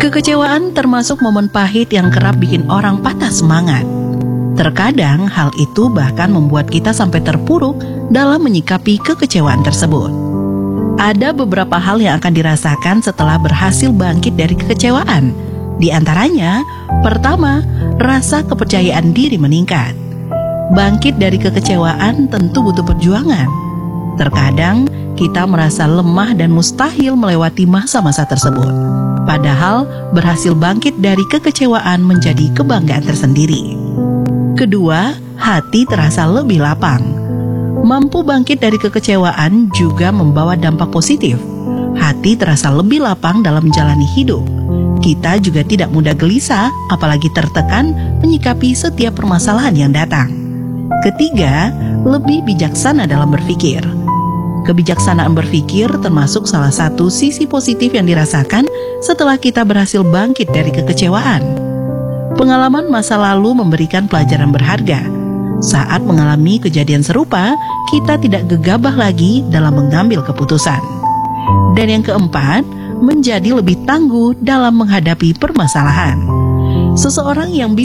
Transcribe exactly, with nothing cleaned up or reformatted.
Kekecewaan termasuk momen pahit yang kerap bikin orang patah semangat. Terkadang hal itu bahkan membuat kita sampai terpuruk dalam menyikapi kekecewaan tersebut. Ada beberapa hal yang akan dirasakan setelah berhasil bangkit dari kekecewaan. Di antaranya, pertama, rasa kepercayaan diri meningkat. Bangkit dari kekecewaan tentu butuh perjuangan. Terkadang kita merasa lemah dan mustahil melewati masa-masa tersebut. Padahal berhasil bangkit dari kekecewaan menjadi kebanggaan tersendiri. Kedua, hati terasa lebih lapang. Mampu bangkit dari kekecewaan juga membawa dampak positif. Hati terasa lebih lapang dalam menjalani hidup. Kita juga tidak mudah gelisah, apalagi tertekan menyikapi setiap permasalahan yang datang. Ketiga, lebih bijaksana dalam berpikir. Kebijaksanaan berpikir termasuk salah satu sisi positif yang dirasakan setelah kita berhasil bangkit dari kekecewaan. Pengalaman masa lalu memberikan pelajaran berharga. Saat mengalami kejadian serupa, kita tidak gegabah lagi dalam mengambil keputusan. Dan yang keempat, menjadi lebih tangguh dalam menghadapi permasalahan. Seseorang yang bisa